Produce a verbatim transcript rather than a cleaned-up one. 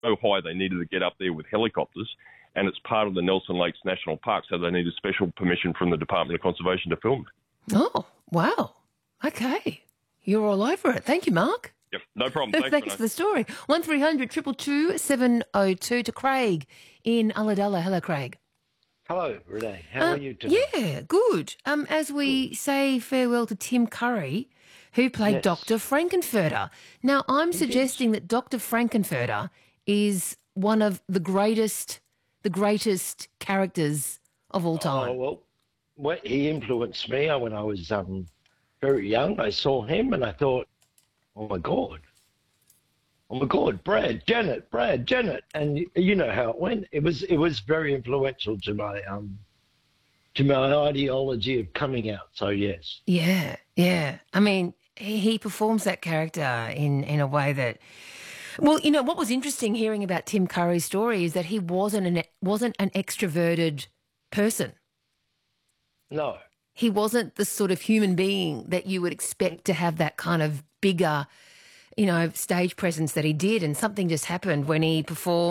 so high they needed to get up there with helicopters, and it's part of the Nelson Lakes National Park, so they needed special permission from the Department of Conservation to film it. Oh, wow. Okay. You're all over it. Thank you, Mark. Yep, no problem. Thanks, Thanks Renee. for the story. one three hundred two two two seven oh two to Craig in Ulladulla. Hello, Craig. Hello, Renee. How Uh, are you today? Yeah, good. Um, as we good. say farewell to Tim Curry, who played Yes. Doctor Frankenfurter. Now, I'm suggesting that Doctor Frankenfurter is one of the greatest, the greatest characters of all time. Oh, well, well, he influenced me when I was um, very young. I saw him and I thought, oh, my God. Oh, my God, Brad, Janet, Brad, Janet. And you, you know how it went. It was it was very influential to my um to my ideology of coming out. So, yes. Yeah, yeah. I mean, he, he performs that character in, in a way that... Well, you know, what was interesting hearing about Tim Curry's story is that he wasn't an wasn't an extroverted person. No. He wasn't the sort of human being that you would expect to have that kind of bigger, you know, stage presence that he did, and something just happened when he performed